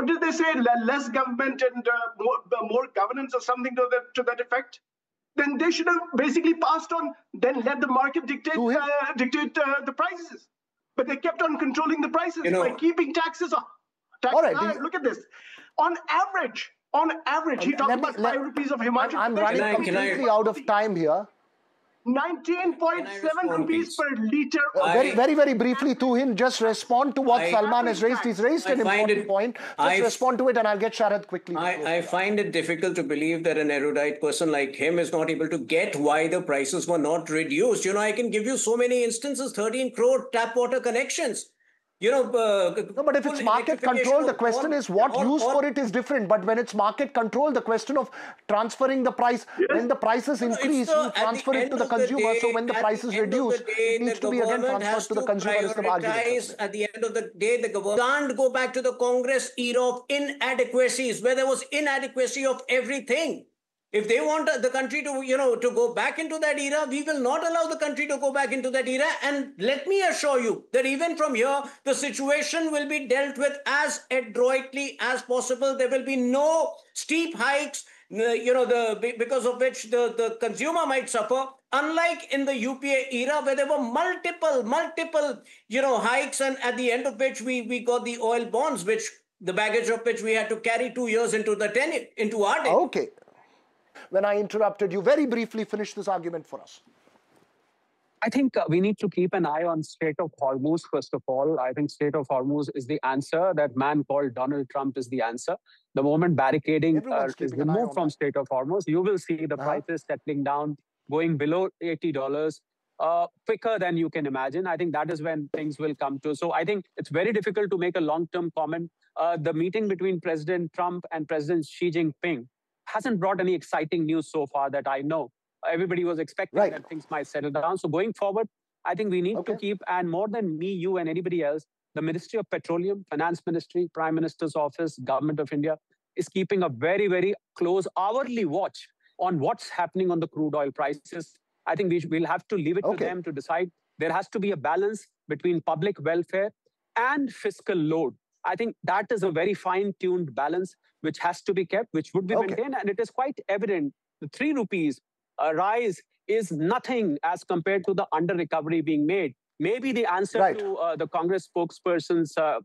What did they say? Less government and more governance or something to that effect? Then they should have basically passed on, then let the market dictate the prices. But they kept on controlling the prices by keeping taxes on. Look at this. On average, he talked about 5 rupees of Himachal. I'm running completely out of time here. 19.7 rupees per litre. Very, very briefly, Tuhin, just respond to what Salman has raised. He's raised an important point. Just respond to it and I'll get Sharad quickly. I find it difficult to believe that an erudite person like him is not able to get why the prices were not reduced. You know, I can give you so many instances, 13 crore tap water connections. You know, no, but if it's market control, the question is what use for it is different. But when it's market control, the question of transferring the price, when the prices increase, you transfer it to the consumer. So when the prices reduce, it needs to be again transferred to the consumer. Is the argument. At the end of the day, the government can't go back to the Congress era of inadequacies, where there was inadequacy of everything. If they want the country to, to go back into that era, we will not allow the country to go back into that era. And let me assure you that even from here, the situation will be dealt with as adroitly as possible. There will be no steep hikes, because of which the consumer might suffer. Unlike in the UPA era, where there were multiple, hikes, and at the end of which we got the oil bonds, which the baggage of which we had to carry 2 years into our day. Okay. When I interrupted you, very briefly finish this argument for us. I think we need to keep an eye on Strait of Hormuz, first of all. I think Strait of Hormuz is the answer. That man called Donald Trump is the answer. The moment barricading is removed from Strait of Hormuz, you will see the prices settling down, going below $80, quicker than you can imagine. I think that is when things will come to. So I think it's very difficult to make a long-term comment. The meeting between President Trump and President Xi Jinping hasn't brought any exciting news so far that I know. Everybody was expecting that things might settle down. So going forward, I think we need to keep, and more than me, you, and anybody else, the Ministry of Petroleum, Finance Ministry, Prime Minister's Office, Government of India is keeping a very, very close hourly watch on what's happening on the crude oil prices. I think we'll have to leave it to them to decide. There has to be a balance between public welfare and fiscal load. I think that is a very fine-tuned balance which has to be kept, which would be maintained. And it is quite evident the 3 rupees rise is nothing as compared to the under-recovery being made. Maybe the answer to the Congress spokesperson's